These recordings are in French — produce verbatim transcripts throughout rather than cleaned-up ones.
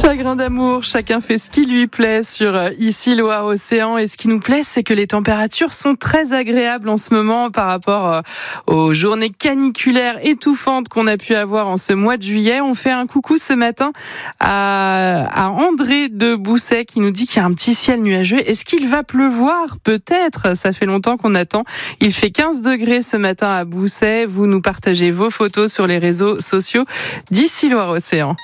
Chagrin d'amour, chacun fait ce qui lui plaît sur Ici Loire-Océan. Et ce qui nous plaît, c'est que les températures sont très agréables en ce moment par rapport aux journées caniculaires étouffantes qu'on a pu avoir en ce mois de juillet. On fait un coucou ce matin à, à André de Bousset qui nous dit qu'il y a un petit ciel nuageux. Est-ce qu'il va pleuvoir? Peut-être, ça fait longtemps qu'on attend. Il fait quinze degrés ce matin à Bousset. Vous nous partagez vos photos sur les réseaux sociaux d'Ici Loire-Océan.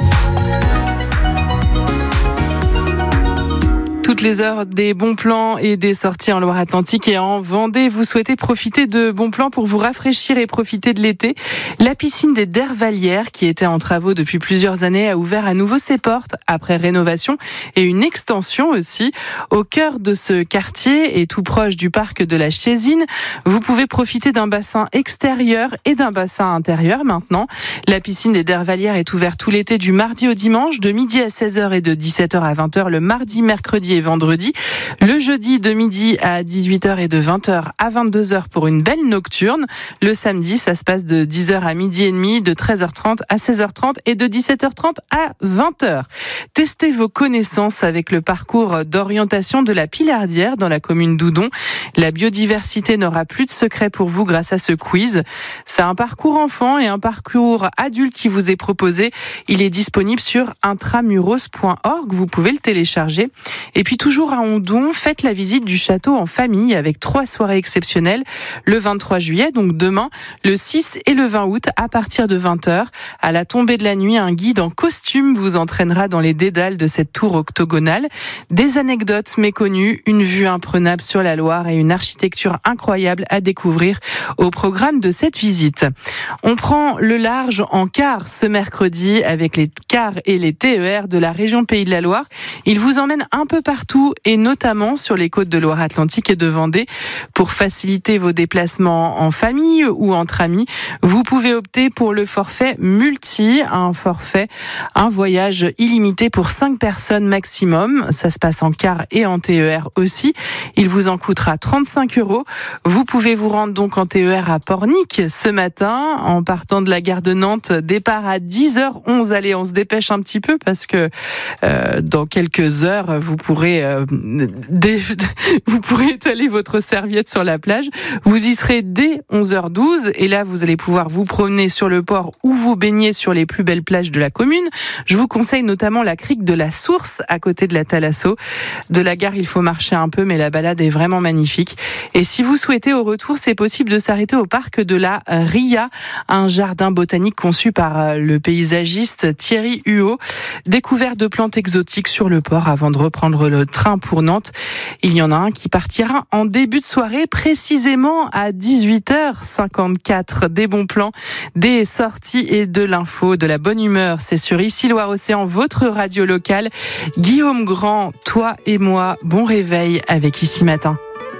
Toutes les heures des bons plans et des sorties en Loire-Atlantique et en Vendée. Vous souhaitez profiter de bons plans pour vous rafraîchir et profiter de l'été. La piscine des Dervalières, qui était en travaux depuis plusieurs années, a ouvert à nouveau ses portes après rénovation et une extension aussi. Au cœur de ce quartier et tout proche du parc de la Chésine, vous pouvez profiter d'un bassin extérieur et d'un bassin intérieur maintenant. La piscine des Dervalières est ouverte tout l'été du mardi au dimanche, de midi à seize heures et de dix-sept heures à vingt heures le mardi, mercredi et vendredi. Le jeudi de midi à dix-huit heures et de vingt heures à vingt-deux heures pour une belle nocturne. Le samedi, ça se passe de dix heures à midi et demi, de treize heures trente à seize heures trente et de dix-sept heures trente à vingt heures. Testez vos connaissances avec le parcours d'orientation de la Pilardière dans la commune d'Oudon. La biodiversité n'aura plus de secret pour vous grâce à ce quiz. C'est un parcours enfant et un parcours adulte qui vous est proposé. Il est disponible sur intramuros point org. Vous pouvez le télécharger. Et puis toujours à Oudon, faites la visite du château en famille avec trois soirées exceptionnelles le vingt-trois juillet, donc demain, le six et le vingt août à partir de vingt heures. À la tombée de la nuit, un guide en costume vous entraînera dans les dédales de cette tour octogonale. Des anecdotes méconnues, une vue imprenable sur la Loire et une architecture incroyable à découvrir au programme de cette visite. On prend le large en car ce mercredi avec les cars et les T E R de la région Pays de la Loire. Ils vous emmènent un peu partout et notamment sur les côtes de Loire-Atlantique et de Vendée. Pour faciliter vos déplacements en famille ou entre amis, vous pouvez opter pour le forfait multi, un forfait, un voyage illimité pour cinq personnes maximum. Ça se passe en car et en T E R aussi. Il vous en coûtera trente-cinq euros. Vous pouvez vous rendre donc en T E R à Pornic ce matin en partant de la gare de Nantes. Départ à dix heures onze. Allez, on se dépêche un petit peu parce que euh, dans quelques heures, vous pourrez euh, dé... vous pourrez étaler votre serviette sur la plage. Vous y serez dès onze heures douze et là vous allez pouvoir vous promener sur le port ou vous baigner sur les plus belles plages de la commune. Je vous conseille notamment la crique de la Source à côté de la Thalasso. De la gare, il faut marcher un peu mais la balade est vraiment magnifique. Et si vous souhaitez au retour, c'est possible de s'arrêter au parc de la Ria, un jardin botanique conçu par le paysagiste Thierry Huot. Découvert de plantes exotiques sur le port avant de reprendre le train pour Nantes. Il y en a un qui partira en début de soirée, précisément à dix-huit heures cinquante-quatre. Des bons plans, des sorties et de l'info, de la bonne humeur. C'est sur Ici Loire-Océan, votre radio locale. Guillaume Grand, toi et moi, bon réveil avec Ici Matin.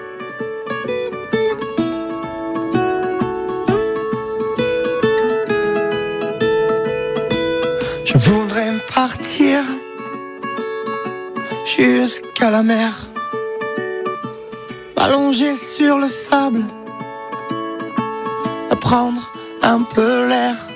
Je voudrais partir jusqu'à la mer, m'allonger sur le sable, à prendre un peu l'air.